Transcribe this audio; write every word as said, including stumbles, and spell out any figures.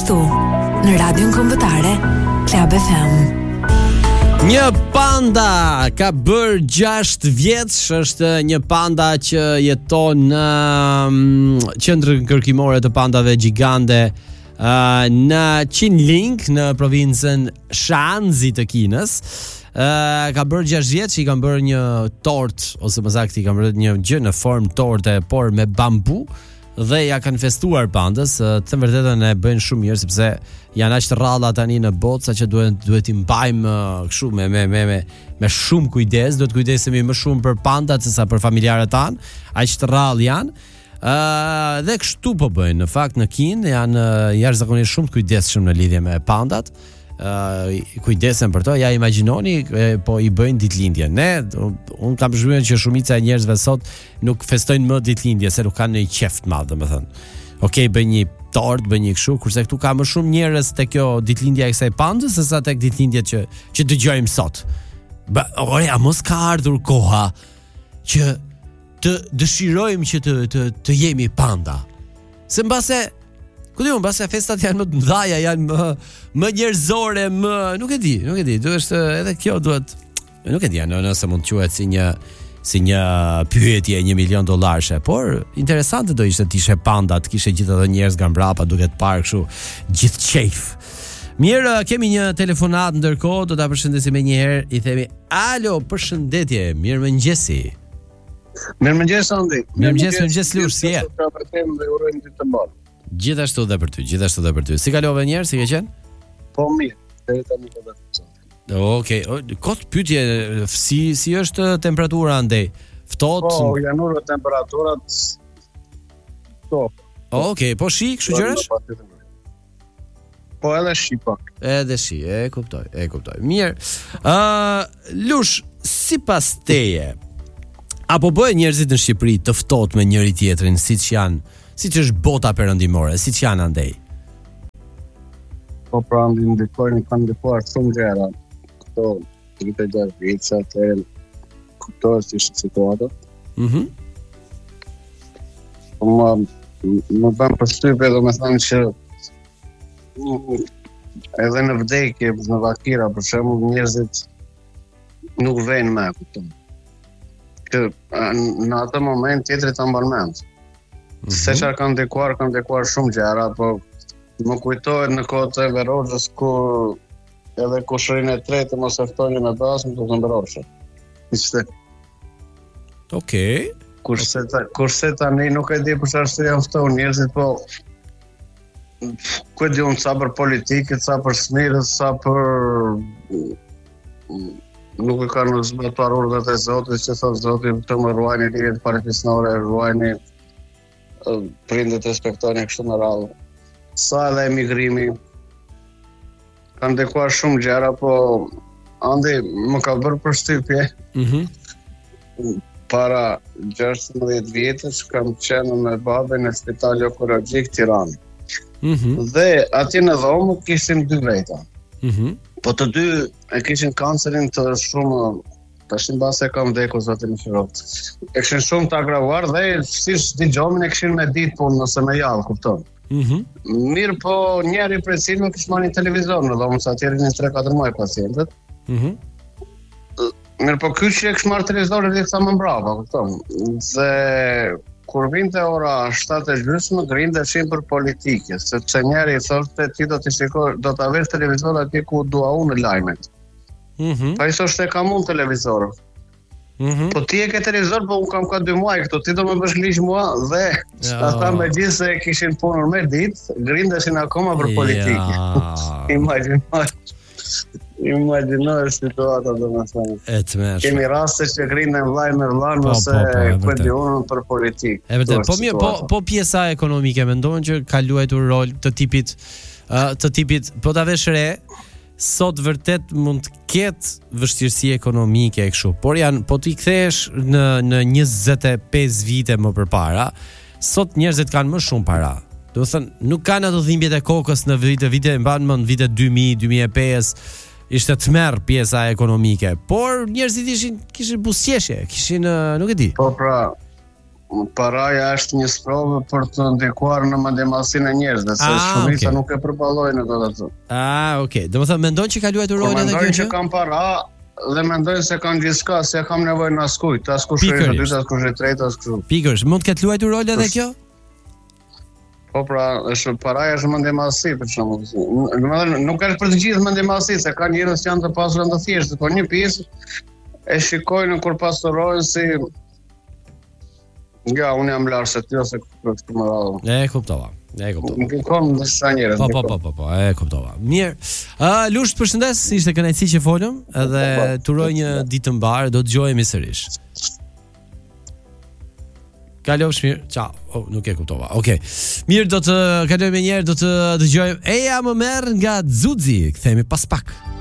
këtu në Radion Kombëtare Club F M. Një panda ka bërë gjashtë vjeç, është një panda që jeton në um, qendrën kërkimore të pandave gjigande uh, në Qinling, në provincën Shanxi të Kinës. Uh, ka bërë gjashtë vjeç, i kanë bërë një tort, ose më saktë i kanë bërë një gjë në formë torte, por me bambu, dhe ja kanë festuar pandës. Të thënë vërtetën e bëjnë shumë mirë, sepse janë aq të rralla tani në botë, saqë duhet duhet i mbajmë kështu me me me me me shumë kujdes, duhet kujdesemi më shumë për pandat sesa për familjarët tan, aq të rrallë janë. Ë uh, dhe kështu po bëjnë. Në fakt në Kinë janë uh, jashtëzakonisht shumë të kujdesshëm në lidhje me pandat. Uh, kujdesen për to, ja imagjinoni e, po i bëjnë ditëlindje. Ne un kam zhvyer që shumica e njerëzve sot nuk festojnë më ditëlindje se nuk kanë një qeft të madh, domethënë. Okej, bëj një tort, bëj një kështu, kurse këtu ka më shumë njerëz te kjo ditëlindja e kësaj pandës sesa tek ditëlindjet që që dëgjojmë sot. Ba, ore, a mos ka ardhur koha që të dëshirojmë që të të, të jemi panda? Se mbase ku diun, mbase festat janë më të mëdha, janë më më njerëzore, më nuk e di, nuk e di. Duhet edhe kjo duhet, nuk e di, nëse mund të quhet si një si një pyetje një milion dollarësh, por interesante do ishte të ishe panda, të kishe gjithë ato njerëz nga mbrapa duke të parë kështu gjithë qejf. Mirë, kemi një telefonat ndërkohë, do ta përshëndesim edhe një herë, i themi alo, përshëndetje, mirëmëngjesi. Mirëmëngjes Andi. Mirëmëngjes, mirëmëngjes Lush, si je? Ka për temë dhe urojmë ditë të mbarë. Gjithashtu dhe për ty, gjithashtu dhe për ty. Si kalove njerë, si ke qenë? Po mirë, deri tani po vetë. Okej, okay. Kot pyetje, si si është temperatura andej? Ftohtë? Po, janë urë temperaturat. Po. Okej, okay. Po shi, kështu gjërash? Po edhe shi pak. Edhe shi, e kuptoj, e kuptoj. Mirë. Ë, uh, Lush, sipas teje, apo bëhen njerëzit në Shqipëri të ftohtë me njëri tjetrin, siç janë siç është bota perëndimore, siç janë andej? Po pra ndikojnë, kanë ndikuar shumë gjëra. Këto vitet e vjeçat e kuptohet si situata. Mhm. Po më më bën përshtypje, domethënë që edhe në vdekje, në vakira, për shembull, njerëzit nuk vejnë më, kupton. Që në atë moment tjetri ta mban mend. Mm-hmm. Se çfarë kanë ndikuar, kanë ndikuar shumë gjëra, po më kujtohet në kohët e Verozhës kur edhe kushërinë e tretë mos e ftonin me bazë, do të ndroshë. Ishte. Okej. Okay. Kurse ta, kurse tani nuk e di për çfarë arsye janë ftohur njerëzit, po ku e di unë, sa për politikët, sa për smirës, sa për nuk e kanë zbatuar urdhët e Zotit, që thotë Zoti të më ruajini lidhjet parafisnore, ruajini prindët respektojnë kështu në radhë. Sa edhe emigrimi kanë ndikuar shumë gjëra, po Andi më ka bërë përshtypje. Mhm. Para gjashtëdhjetë vjetësh kam qenë me babën në Spitali Onkologjik Tiranë. Mhm. Dhe atje në dhomë kishim dy veta. Mhm. Po të dy e kishin kancerin të shumë. Tash mbase kam vdekur zoti më shirot. E kishin shumë të agravuar dhe si dëgjomin e kishin me ditë punë ose me javë, kupton. Mhm. Mirë, po njëri prej cilëve kishte marrë një televizor në dhomë, sa atje rinin tre katër muaj pacientët. Mhm. Mirë, po ky që kishte marrë televizorin dhe sa më mbrapa, kupton. Dhe kur vinte ora shtatë e gjysmë, grindeshin për politikë, sepse njëri thoshte ti do të shikosh, do ta vesh televizor atje ku dua unë lajmet. Mhm. Pa i thoshte kam unë televizor. Mhm. Po ti e ke televizor, po unë kam ka dy muaj këtu, ti do më bësh ligj mua dhe ata me gjithë se kishin punur me ditë, grindeshin akoma për politikë. Ja. Imagjinoj. Imagjinoj situata domethënë. E tmerrshme. Kemi raste që grinden vllai me vllain ose ku di unë për politikë. E vërtet, po mirë, po po pjesa ekonomike mendon që ka luajtur rol të tipit uh, të tipit, po ta vesh re, sot vërtet mund të ketë vështirësi ekonomike e kështu, por janë, po ti kthehesh në në njëzet e pesë vite më përpara, sot njerëzit kanë më shumë para. Do të thënë, nuk kanë ato dhimbjet e kokës në vite vite mban më në vitet dy mijë, dy mijë e pesë, ishte tmerr pjesa ekonomike, por njerëzit ishin kishin buzëqeshje, kishin nuk e di. Po pra, paraja është një sprovë për të ndikuar në mendimallsinë e njerëzve, se Ah, shumica okay. nuk e përballojnë ato ato. Ah, okay. Domethënë mendon që ka luajtur Po rolin edhe mendojnë kjo që gjë? kam para dhe mendojnë se kanë gjithçka, se kam nevojë në askujt, askush është Pikërisht. dytë, askush është tretë, askush. Pikërisht, mund të ketë luajtur rol edhe kjo? Po pra, është paraja është mendimallsi për shembull. Domethënë nuk është për të gjithë mendimallsi, se ka njerëz që janë të pasur të thjeshtë, por një pjesë e shikojnë kur pasurojnë si ja, unë jam larë se ty ose këtë më radhë. E kuptova. E kuptova. Nuk i kom në disa njerëz. Po, po, po, po, po, e kuptova. Mirë. Uh, Lush, përshëndes, ishte kënaqësi që folëm, edhe turoj një ditë të mbarë, do të dëgjohemi sërish. Kalofsh mirë. Ciao. Oh, nuk e kuptova. Okej. Okay. Mirë, do të kalojmë një herë, do të dëgjojmë Eja më merr nga Xuxi. Kthehemi pas pak.